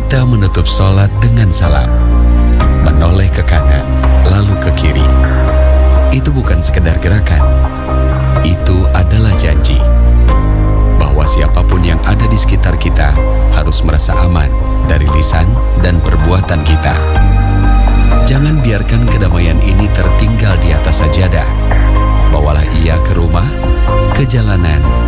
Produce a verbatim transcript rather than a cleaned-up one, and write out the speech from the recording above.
Kita menutup sholat dengan salam, menoleh ke kanan, lalu ke kiri. Itu bukan sekedar gerakan, itu adalah janji bahwa siapapun yang ada di sekitar kita harus merasa aman dari lisan dan perbuatan kita. Jangan biarkan kedamaian ini tertinggal di atas sajadah. Bawalah ia ke rumah, ke jalanan,